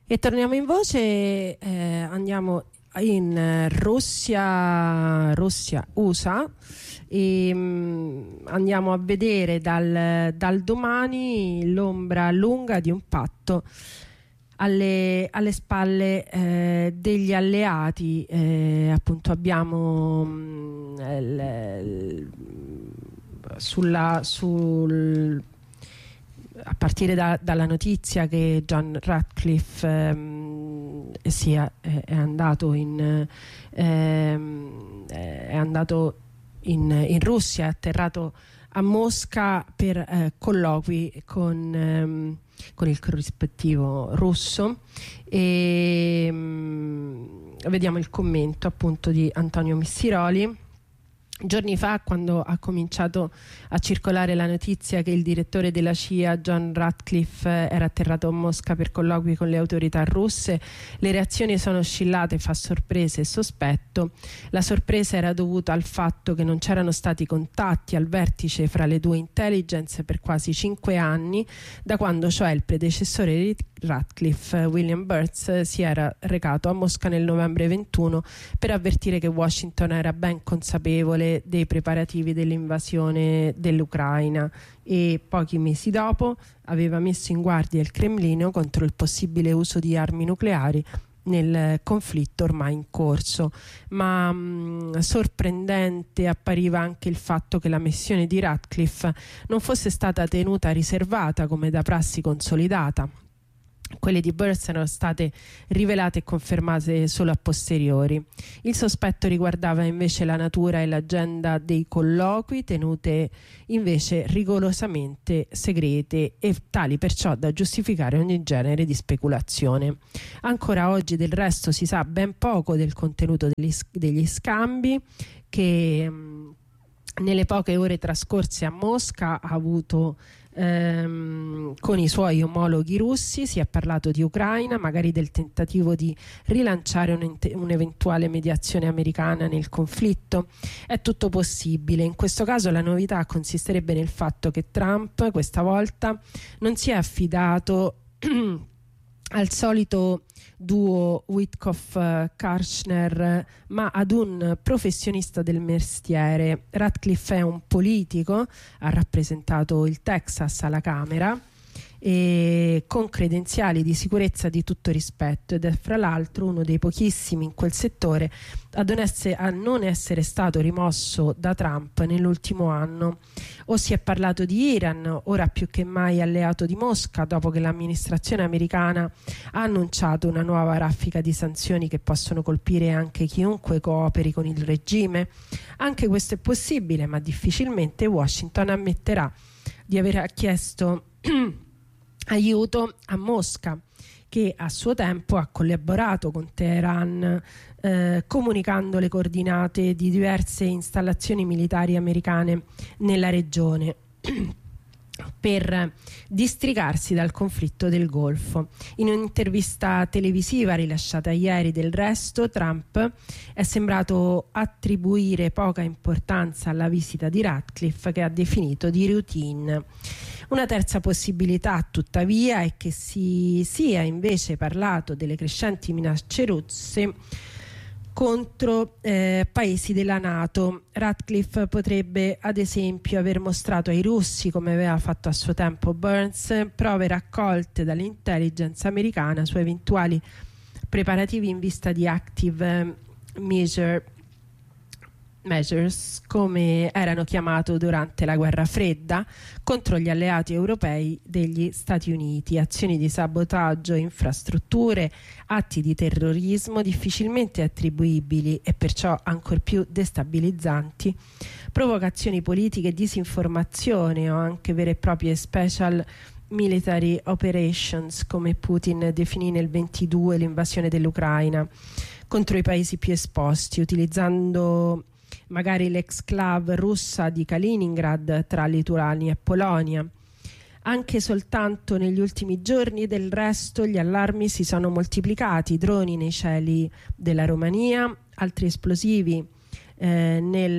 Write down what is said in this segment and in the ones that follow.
E torniamo in voce, andiamo in Russia, USA, e andiamo a vedere dal domani l'ombra lunga di un patto alle spalle degli alleati. Appunto abbiamo a partire dalla notizia che John Ratcliffe è andato in Russia, è atterrato a Mosca per colloqui con il corrispettivo russo, e vediamo il commento appunto di Antonio Missiroli. Giorni fa, quando ha cominciato a circolare la notizia che il direttore della CIA, John Ratcliffe, era atterrato a Mosca per colloqui con le autorità russe, le reazioni sono oscillate fra sorpresa e sospetto. La sorpresa era dovuta al fatto che non c'erano stati contatti al vertice fra le due intelligence per quasi 5 anni, da quando cioè il predecessore di Ratcliffe, William Burns, si era recato a Mosca nel novembre 21 per avvertire che Washington era ben consapevole dei preparativi dell'invasione dell'Ucraina, e pochi mesi dopo aveva messo in guardia il Cremlino contro il possibile uso di armi nucleari nel conflitto ormai in corso. Ma sorprendente appariva anche il fatto che la missione di Ratcliffe non fosse stata tenuta riservata come da prassi consolidata. Quelle di Burns erano state rivelate e confermate solo a posteriori. Il sospetto riguardava invece la natura e l'agenda dei colloqui, tenute invece rigorosamente segrete e tali perciò da giustificare ogni genere di speculazione. Ancora oggi del resto si sa ben poco del contenuto degli scambi che nelle poche ore trascorse a Mosca ha avuto con i suoi omologhi russi. Si è parlato di Ucraina, magari del tentativo di rilanciare un'eventuale mediazione americana nel conflitto. È tutto possibile. In questo caso la novità consisterebbe nel fatto che Trump questa volta non si è affidato al solito duo Witkoff-Karchner, ma ad un professionista del mestiere. Ratcliffe è un politico, ha rappresentato il Texas alla Camera, e con credenziali di sicurezza di tutto rispetto, ed è fra l'altro uno dei pochissimi in quel settore a non essere stato rimosso da Trump nell'ultimo anno. O si è parlato di Iran, ora più che mai alleato di Mosca, dopo che l'amministrazione americana ha annunciato una nuova raffica di sanzioni che possono colpire anche chiunque cooperi con il regime. Anche questo è possibile, ma difficilmente Washington ammetterà di aver chiesto aiuto a Mosca, che a suo tempo ha collaborato con Teheran, comunicando le coordinate di diverse installazioni militari americane nella regione per districarsi dal conflitto del Golfo. In un'intervista televisiva rilasciata ieri, del resto, Trump è sembrato attribuire poca importanza alla visita di Ratcliffe, che ha definito di routine. Una terza possibilità, tuttavia, è che si sia invece parlato delle crescenti minacce russe contro paesi della NATO. Ratcliffe potrebbe ad esempio aver mostrato ai russi, come aveva fatto a suo tempo Burns, prove raccolte dall'intelligence americana su eventuali preparativi in vista di active measures, come erano chiamato durante la guerra fredda, contro gli alleati europei degli Stati Uniti, azioni di sabotaggio, infrastrutture, atti di terrorismo difficilmente attribuibili e perciò ancor più destabilizzanti, provocazioni politiche, disinformazione o anche vere e proprie special military operations, come Putin definì nel 22 l'invasione dell'Ucraina, contro i paesi più esposti, utilizzando magari l'exclave russa di Kaliningrad tra Lituania e Polonia. Anche soltanto negli ultimi giorni, del resto, gli allarmi si sono moltiplicati: droni nei cieli della Romania, altri esplosivi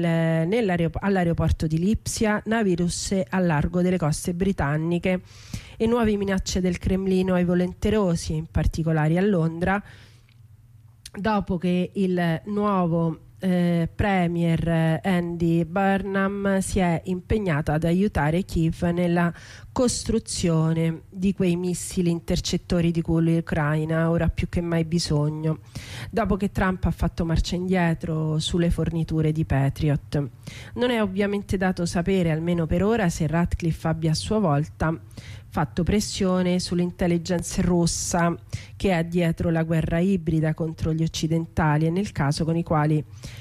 all'aeroporto di Lipsia, navi russe al largo delle coste britanniche e nuove minacce del Cremlino ai volenterosi, in particolare a Londra, dopo che il nuovo Premier Andy Burnham si è impegnato ad aiutare Kiev nella costruzione di quei missili intercettori di cui l'Ucraina ora più che mai bisogno, dopo che Trump ha fatto marcia indietro sulle forniture di Patriot. Non è ovviamente dato sapere, almeno per ora, se Ratcliffe abbia a sua volta fatto pressione sull'intelligence russa che è dietro la guerra ibrida contro gli occidentali, e nel caso con quali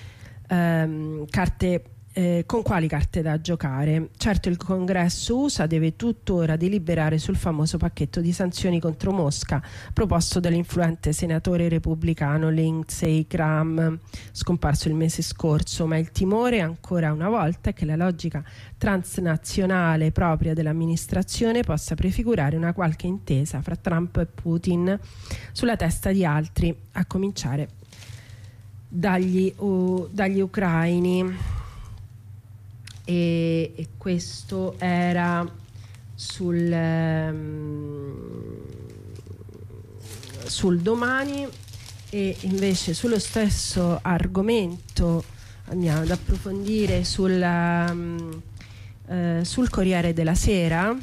carte da giocare. Certo, il Congresso USA deve tuttora deliberare sul famoso pacchetto di sanzioni contro Mosca proposto dall'influente senatore repubblicano Lindsey Graham, scomparso il mese scorso, ma il timore ancora una volta è che la logica transnazionale propria dell'amministrazione possa prefigurare una qualche intesa fra Trump e Putin sulla testa di altri, a cominciare dagli ucraini. E questo era sul Domani. E invece sullo stesso argomento andiamo ad approfondire sul Corriere della Sera.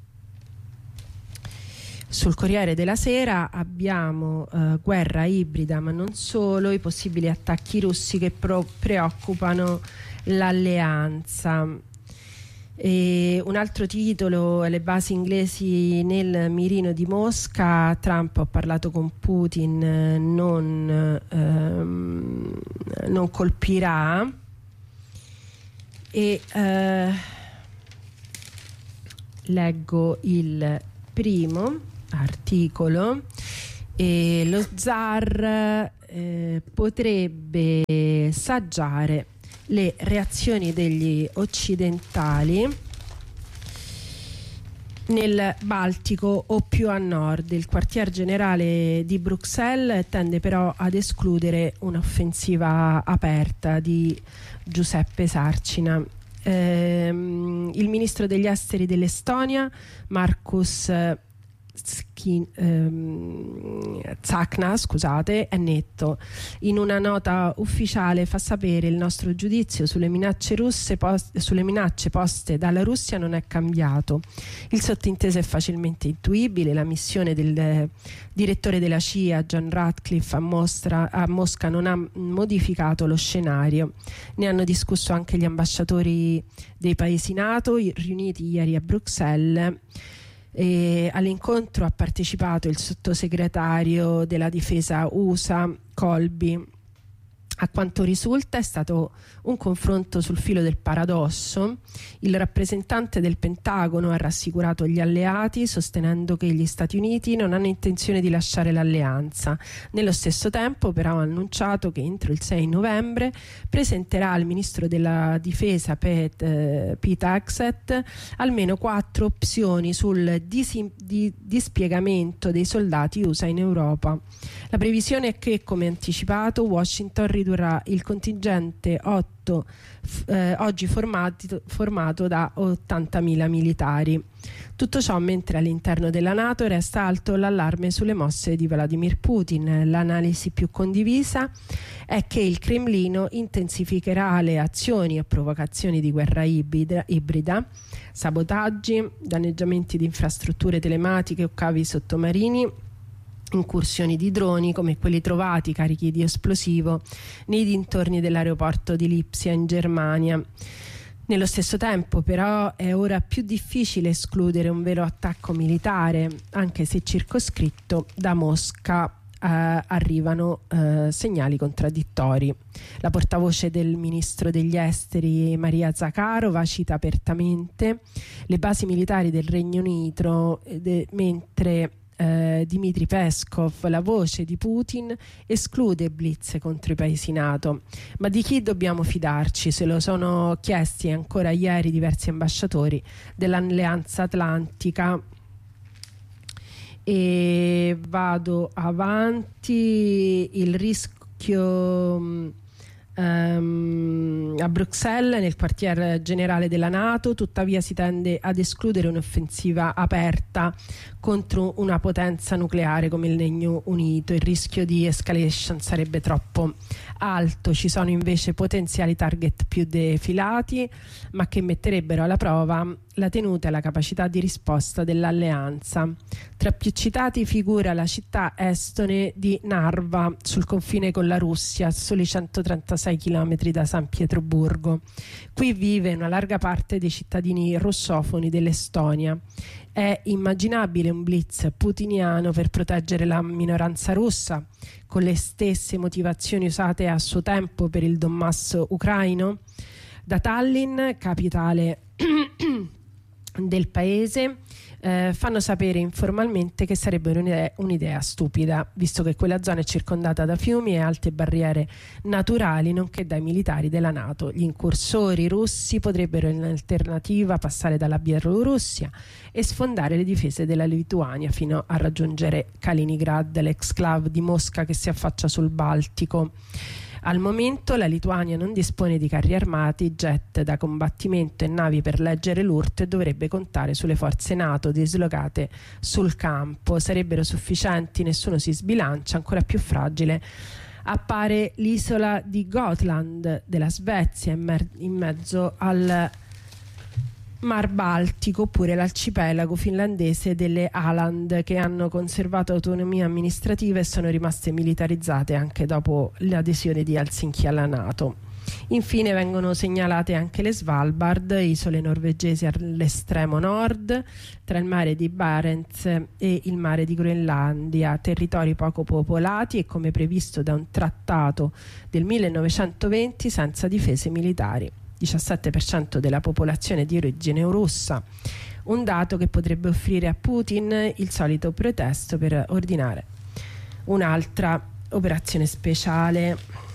Sul Corriere della Sera abbiamo guerra ibrida, ma non solo, i possibili attacchi russi che preoccupano l'alleanza. E un altro titolo è le basi inglesi nel mirino di Mosca, Trump ha parlato con Putin, non colpirà. E leggo il primo articolo. E lo zar potrebbe saggiare le reazioni degli occidentali nel Baltico o più a nord. Il quartier generale di Bruxelles tende però ad escludere un'offensiva aperta di Giuseppe Sarcina. Il ministro degli esteri dell'Estonia, Markus Tsakna, è netto. In una nota ufficiale fa sapere: il nostro giudizio sulle minacce poste dalla Russia non è cambiato. Il sottinteso è facilmente intuibile: la missione del direttore della CIA John Ratcliffe a Mosca non ha modificato lo scenario. Ne hanno discusso anche gli ambasciatori dei paesi NATO riuniti ieri a Bruxelles. E all'incontro ha partecipato il sottosegretario della difesa USA Colby. A quanto risulta è stato un confronto sul filo del paradosso. Il rappresentante del Pentagono ha rassicurato gli alleati sostenendo che gli Stati Uniti non hanno intenzione di lasciare l'alleanza. Nello stesso tempo però ha annunciato che entro il 6 novembre presenterà al ministro della difesa Pete Hegseth almeno 4 opzioni sul dispiegamento dei soldati USA in Europa. La previsione è che, come anticipato, Washington ridurrà il contingente oggi formato da 80.000 militari. Tutto ciò mentre all'interno della NATO resta alto l'allarme sulle mosse di Vladimir Putin. L'analisi più condivisa è che il Cremlino intensificherà le azioni e provocazioni di guerra ibrida, sabotaggi, danneggiamenti di infrastrutture telematiche o cavi sottomarini, incursioni di droni come quelli trovati carichi di esplosivo nei dintorni dell'aeroporto di Lipsia in Germania. Nello stesso tempo però è ora più difficile escludere un vero attacco militare, anche se circoscritto. Da Mosca arrivano segnali contraddittori. La portavoce del ministro degli esteri Maria Zakharova cita apertamente le basi militari del Regno Unito, mentre Dmitry Peskov, la voce di Putin, esclude blitz contro i paesi NATO. Ma di chi dobbiamo fidarci? Se lo sono chiesti ancora ieri diversi ambasciatori dell'Alleanza Atlantica. E vado avanti. Il rischio a Bruxelles, nel quartier generale della NATO. Tuttavia si tende ad escludere un'offensiva aperta contro una potenza nucleare come il Regno Unito. Il rischio di escalation sarebbe troppo alto. Ci sono invece potenziali target più defilati, ma che metterebbero alla prova la tenuta e la capacità di risposta dell'alleanza. Tra più citati figura la città estone di Narva, sul confine con la Russia, a soli 136 km da San Pietroburgo. Qui vive una larga parte dei cittadini russofoni dell'Estonia. È immaginabile un blitz putiniano per proteggere la minoranza russa, con le stesse motivazioni usate a suo tempo per il Donbass ucraino? Da Tallinn, capitale del paese, fanno sapere informalmente che sarebbe un'idea stupida, visto che quella zona è circondata da fiumi e alte barriere naturali, nonché dai militari della NATO. Gli incursori russi potrebbero in alternativa passare dalla Bielorussia e sfondare le difese della Lituania fino a raggiungere Kaliningrad, l'exclave di Mosca che si affaccia sul Baltico. Al momento la Lituania non dispone di carri armati, jet da combattimento e navi per leggere l'urto e dovrebbe contare sulle forze NATO dislocate sul campo. Sarebbero sufficienti, nessuno si sbilancia. Ancora più fragile appare l'isola di Gotland della Svezia in mezzo al Mar Baltico, oppure l'arcipelago finlandese delle Åland, che hanno conservato autonomia amministrativa e sono rimaste militarizzate anche dopo l'adesione di Helsinki alla NATO. Infine vengono segnalate anche le Svalbard, isole norvegesi all'estremo nord, tra il mare di Barents e il mare di Groenlandia, territori poco popolati e, come previsto da un trattato del 1920, senza difese militari. 17% della popolazione di origine russa, un dato che potrebbe offrire a Putin il solito pretesto per ordinare un'altra operazione speciale.